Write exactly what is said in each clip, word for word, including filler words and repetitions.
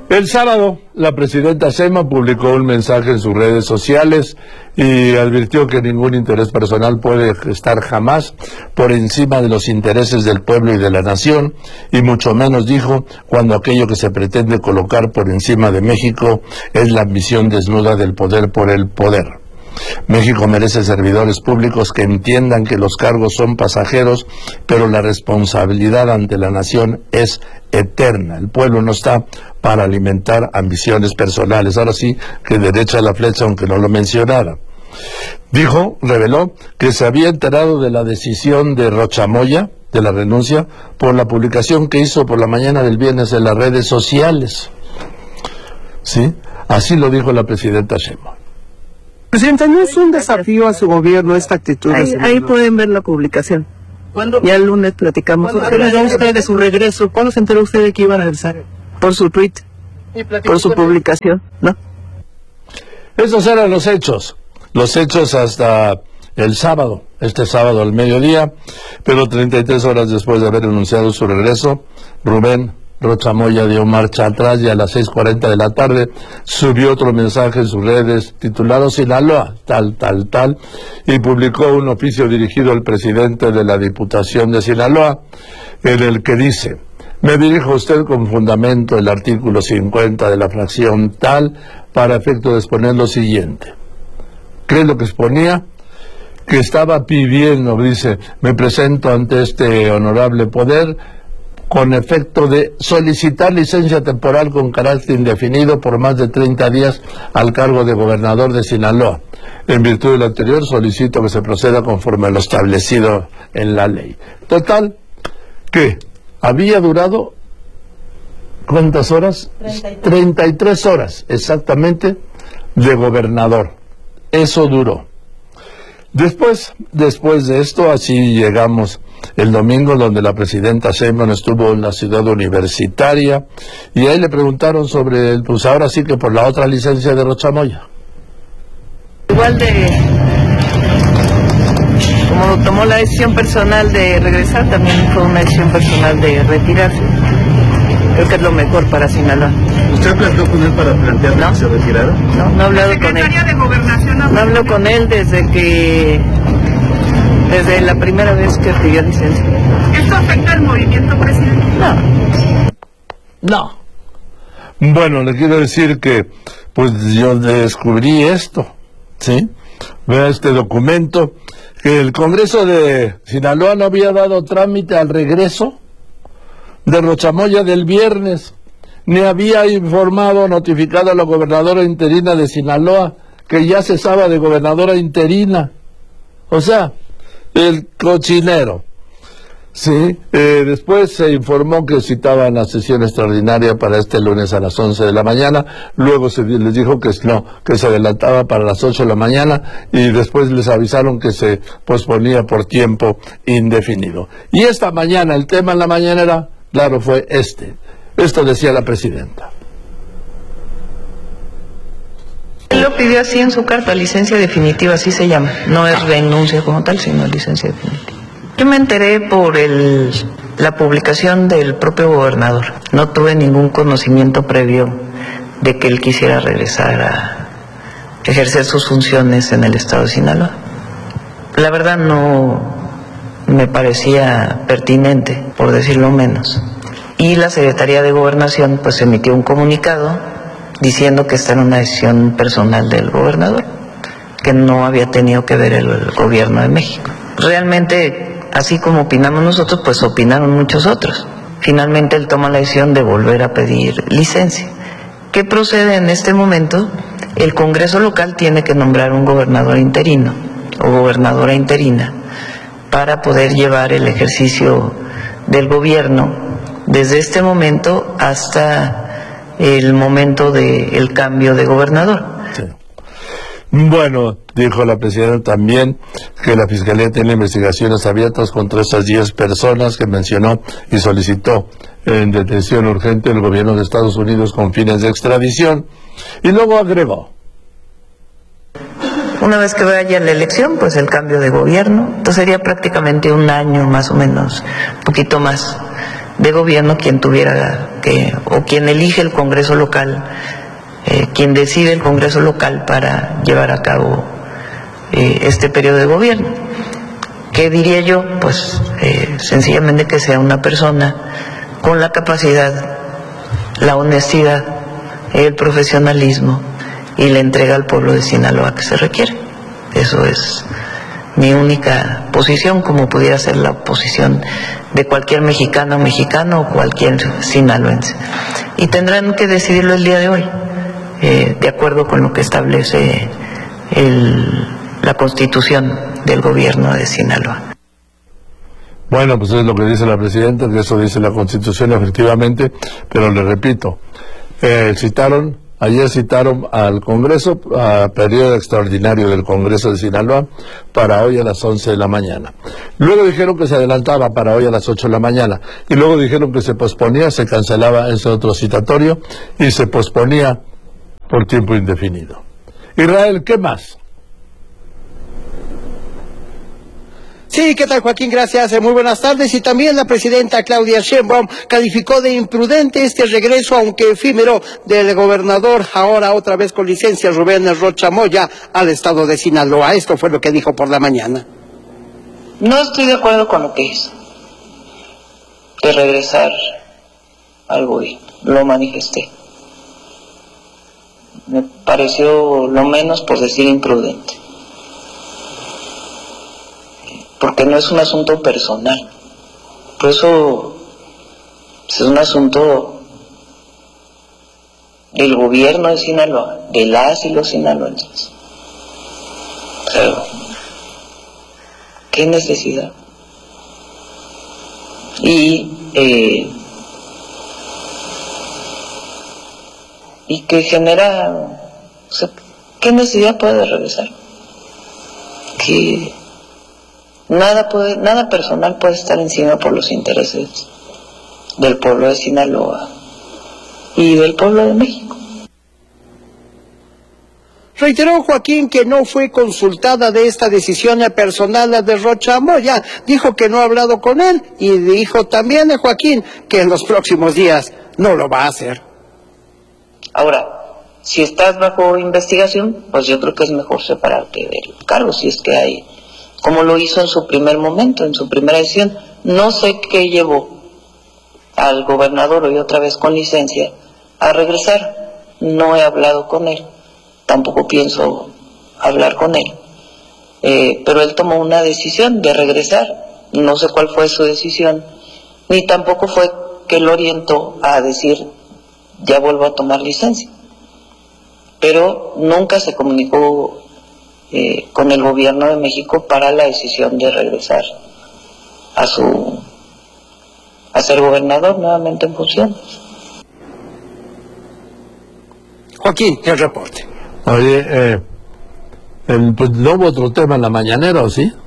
El sábado, la presidenta Sheinbaum publicó un mensaje en sus redes sociales y advirtió que ningún interés personal puede estar jamás por encima de los intereses del pueblo y de la nación, y mucho menos, dijo, cuando aquello que se pretende colocar por encima de México es la ambición desnuda del poder por el poder. México merece servidores públicos que entiendan que los cargos son pasajeros, pero la responsabilidad ante la nación es eterna. El pueblo no está para alimentar ambiciones personales. Ahora sí, que derecha la flecha, aunque no lo mencionara. Dijo, reveló, que se había enterado de la decisión de Rocha Moya, de la renuncia, por la publicación que hizo por la mañana del viernes en las redes sociales. ¿Sí? Así lo dijo la presidenta Sheinbaum. Presidenta, ¿no es un desafío a su gobierno esta actitud? Ahí, ahí pueden ver la publicación. ¿Cuándo? Ya el lunes platicamos. ¿Cuándo se enteró usted de su regreso? ¿Cuándo se enteró usted de que iba a regresar? Por su tweet, por su publicación, ¿no? Esos eran los hechos. Los hechos hasta el sábado, este sábado al mediodía, pero treinta y tres horas después de haber anunciado su regreso, Rubén Rocha Moya dio marcha atrás y a las seis cuarenta de la tarde subió otro mensaje en sus redes titulado Sinaloa, tal, tal, tal, y publicó un oficio dirigido al presidente de la Diputación de Sinaloa, en el que dice: me dirijo a usted con fundamento el artículo cincuenta de la fracción tal, para efecto de exponer lo siguiente. ¿Qué es lo que exponía? Que estaba pidiendo, dice, me presento ante este honorable poder con efecto de solicitar licencia temporal con carácter indefinido por más de treinta días al cargo de gobernador de Sinaloa. En virtud de lo anterior, solicito que se proceda conforme a lo establecido en la ley. Total, que había durado, ¿cuántas horas? treinta y tres horas, exactamente, de gobernador. Eso duró. Después, después de esto, así llegamos el domingo, donde la presidenta Sheinbaum estuvo en la ciudad universitaria, y ahí le preguntaron sobre, el, pues ahora sí que por la otra licencia de Rocha Moya. Igual de, como tomó la decisión personal de regresar, también fue una decisión personal de retirarse. Creo que es lo mejor para Sinaloa. ¿Usted habló con él para plantear ¿No? que se retirara? No, no he hablado con él. De Gobernación, No hablo con él desde que, desde la primera vez que pidió licencia. ¿Esto afecta al movimiento, presidente? No. No. Bueno, le quiero decir que, pues yo descubrí esto, ¿sí? Vea este documento, que el Congreso de Sinaloa no había dado trámite al regreso de Rocha Moya del viernes, ni había informado, notificado a la gobernadora interina de Sinaloa que ya cesaba de gobernadora interina. O sea, el cochinero. Sí, eh, después se informó que citaban la sesión extraordinaria para este lunes a las once de la mañana, luego se les dijo que no, que se adelantaba para las ocho de la mañana, y después les avisaron que se posponía por tiempo indefinido. Y esta mañana, el tema en la mañanera, claro, fue este. Esto decía la presidenta. Él lo pidió así en su carta, licencia definitiva, así se llama. No es renuncia como tal, sino licencia definitiva. Yo me enteré por el, la publicación del propio gobernador. No tuve ningún conocimiento previo de que él quisiera regresar a ejercer sus funciones en el estado de Sinaloa. La verdad no me parecía pertinente, por decirlo menos. Y la Secretaría de Gobernación pues emitió un comunicado diciendo que esta era una decisión personal del gobernador, que no había tenido que ver el, el gobierno de México. Realmente, así como opinamos nosotros, pues opinaron muchos otros. Finalmente él toma la decisión de volver a pedir licencia. ¿Qué procede en este momento? El Congreso local tiene que nombrar un gobernador interino o gobernadora interina para poder llevar el ejercicio del gobierno desde este momento hasta el momento del cambio de gobernador. Sí. Bueno, dijo la presidenta también que la Fiscalía tiene investigaciones abiertas contra estas diez personas que mencionó y solicitó en detención urgente el gobierno de Estados Unidos con fines de extradición. Y luego agregó: una vez que vaya la elección, pues el cambio de gobierno, entonces sería prácticamente un año más o menos, un poquito más, de gobierno quien tuviera que, o quien elige el Congreso local, eh, quien decide el Congreso local para llevar a cabo eh, este periodo de gobierno. ¿Qué diría yo? Pues eh, sencillamente que sea una persona con la capacidad, la honestidad, el profesionalismo y la entrega al pueblo de Sinaloa que se requiere. Eso es mi única posición, como pudiera ser la posición de cualquier mexicano o mexicano o cualquier sinaloense. Y tendrán que decidirlo el día de hoy, eh, de acuerdo con lo que establece el, la Constitución del gobierno de Sinaloa. Bueno, pues es lo que dice la presidenta, que eso dice la Constitución efectivamente, pero le repito, eh, citaron, ayer citaron al Congreso, a periodo extraordinario del Congreso de Sinaloa, para hoy a las once de la mañana. Luego dijeron que se adelantaba para hoy a las ocho de la mañana, y luego dijeron que se posponía, se cancelaba ese otro citatorio, y se posponía por tiempo indefinido. Israel, ¿qué más? Sí, ¿qué tal, Joaquín? Gracias, muy buenas tardes. Y también la presidenta Claudia Sheinbaum calificó de imprudente este regreso, aunque efímero, del gobernador, ahora otra vez con licencia, Rubén Rocha Moya, al estado de Sinaloa. Esto fue lo que dijo por la mañana. No estoy de acuerdo con lo que hizo, de regresar al gobierno, lo manifesté. Me pareció lo menos por decir imprudente. Porque no es un asunto personal, por eso es un asunto del gobierno de Sinaloa, de las y los sinaloenses. Pero, ¿qué necesidad? Y, eh, y que genera, o sea, ¿qué necesidad puede regresar? Que Nada puede, nada personal puede estar encima por los intereses del pueblo de Sinaloa y del pueblo de México. Reiteró Joaquín que no fue consultada de esta decisión personal de Rocha Moya. Dijo que no ha hablado con él y dijo también a Joaquín que en los próximos días no lo va a hacer. Ahora, si estás bajo investigación, pues yo creo que es mejor separarte del cargo, si es que hay, como lo hizo en su primer momento, en su primera decisión. No sé qué llevó al gobernador, hoy otra vez con licencia, a regresar. No he hablado con él, tampoco pienso hablar con él, eh, pero él tomó una decisión de regresar. No sé cuál fue su decisión, ni tampoco fue que lo orientó a decir ya vuelvo a tomar licencia, pero nunca se comunicó Eh, con el gobierno de México para la decisión de regresar a su a ser gobernador nuevamente en funciones. Joaquín, el reporte. Oye, eh, el, pues no hubo otro tema en la mañanera, ¿o sí?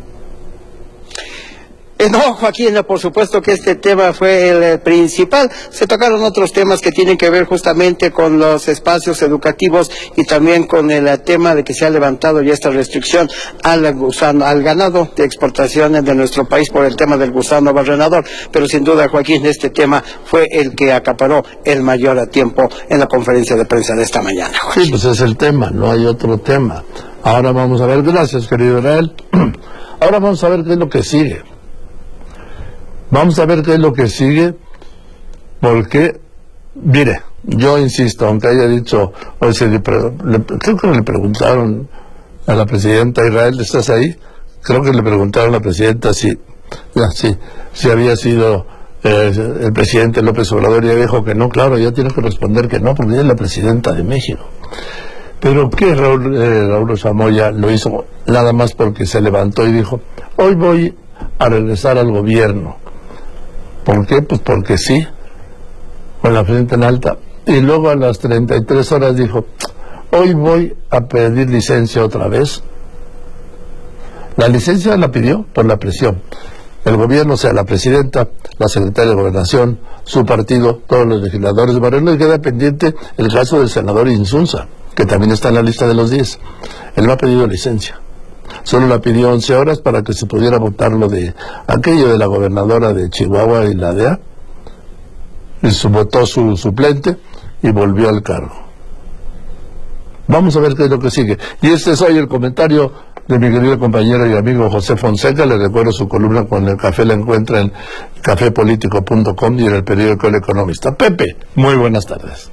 Eh, no, Joaquín, por supuesto que este tema fue el eh, principal. Se tocaron otros temas que tienen que ver justamente con los espacios educativos y también con el eh, tema de que se ha levantado ya esta restricción al gusano, al ganado de exportaciones de nuestro país por el tema del gusano barrenador. Pero sin duda, Joaquín, este tema fue el que acaparó el mayor tiempo en la conferencia de prensa de esta mañana, Joaquín. Sí, pues es el tema, no hay otro tema. Ahora vamos a ver, gracias, querido Israel. Ahora vamos a ver qué es lo que sigue. Vamos a ver qué es lo que sigue, porque, mire, yo insisto, aunque haya dicho, hoy se le, le, creo que le preguntaron a la presidenta Israel, ¿estás ahí? Creo que le preguntaron a la presidenta si, ya, sí, si había sido eh, el presidente López Obrador, y ella dijo que no. Claro, ya tiene que responder que no, porque ella es la presidenta de México. Pero que Raúl, eh, Raúl Zamoya lo hizo nada más porque se levantó y dijo, hoy voy a regresar al gobierno. ¿Por qué? Pues porque sí, con la frente en alta. Y luego a las treinta y tres horas dijo, hoy voy a pedir licencia otra vez. La licencia la pidió por la presión. El gobierno, o sea, la presidenta, la secretaria de Gobernación, su partido, todos los legisladores de Moreno, y queda pendiente el caso del senador Insunza, que también está en la lista de los diez. Él no ha pedido licencia. Solo la pidió once horas para que se pudiera votar lo de aquello de la gobernadora de Chihuahua y la D E A, y su, votó su suplente y volvió al cargo. Vamos a ver qué es lo que sigue. Y este es hoy el comentario de mi querido compañero y amigo José Fonseca. Le recuerdo su columna con el café, la encuentra en café político punto com y en el periódico El Economista. Pepe, muy buenas tardes.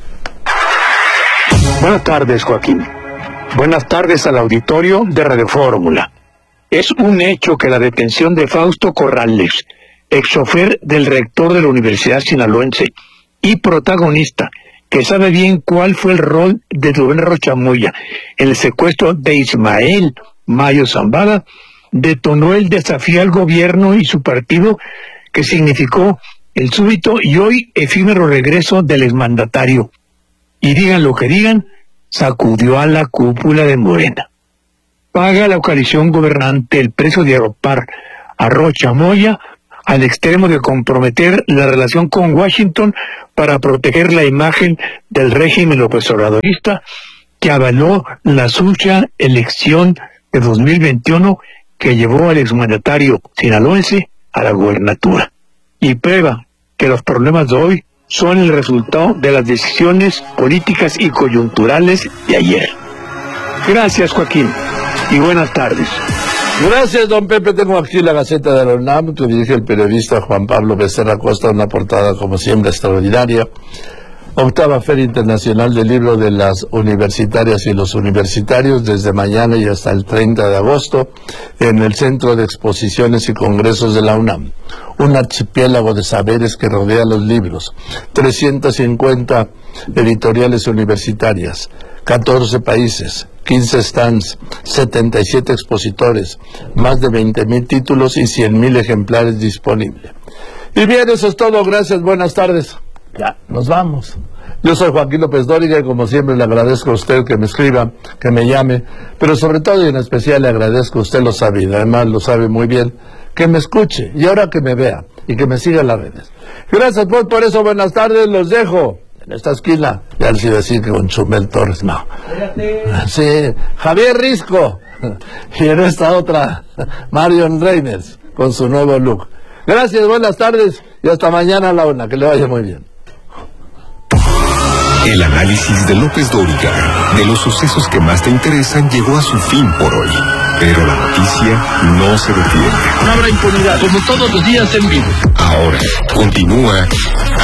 Buenas tardes, Joaquín. Buenas tardes al auditorio de Radio Fórmula. Es un hecho que la detención de Fausto Corrales, exchofer del rector de la Universidad Sinaloense y protagonista, que sabe bien cuál fue el rol de Rubén Rocha Moya en el secuestro de Ismael Mayo Zambada, detonó el desafío al gobierno y su partido, que significó el súbito y hoy efímero regreso del exmandatario. Y digan lo que digan, sacudió a la cúpula de Morena. Paga la coalición gobernante el precio de arropar a Rocha Moya al extremo de comprometer la relación con Washington para proteger la imagen del régimen López Obradorista, que avaló la sucia elección de dos mil veintiuno que llevó al exmandatario sinaloense a la gobernatura. Y prueba que los problemas de hoy son el resultado de las decisiones políticas y coyunturales de ayer. Gracias, Joaquín, y buenas tardes. Gracias, don Pepe. Tengo aquí la Gaceta de la UNAM, que dirige el periodista Juan Pablo Becerra Costa, una portada como siempre extraordinaria. Octava Feria Internacional del Libro de las Universitarias y los Universitarios, desde mañana y hasta el treinta de agosto, en el Centro de Exposiciones y Congresos de la UNAM. Un archipiélago de saberes que rodea los libros. trescientas cincuenta editoriales universitarias, catorce países, quince stands, setenta y siete expositores, más de veinte mil títulos y cien mil ejemplares disponibles. Y bien, eso es todo. Gracias, buenas tardes. Ya, nos vamos. Yo soy Joaquín López Dóriga y como siempre le agradezco a usted que me escriba, que me llame, pero sobre todo y en especial le agradezco a usted lo sabido, además lo sabe muy bien, que me escuche y ahora que me vea y que me siga en las redes. Gracias pues por eso, buenas tardes, los dejo en esta esquina, ya les iba a decir que con Chumel Torres, no. Sí, Javier Risco y en esta otra, Marion Reyners con su nuevo look. Gracias, buenas tardes y hasta mañana a la una, que le vaya muy bien. El análisis de López Dóriga de los sucesos que más te interesan llegó a su fin por hoy. Pero la noticia no se detiene. No habrá impunidad, como todos los días en vivo. Ahora, continúa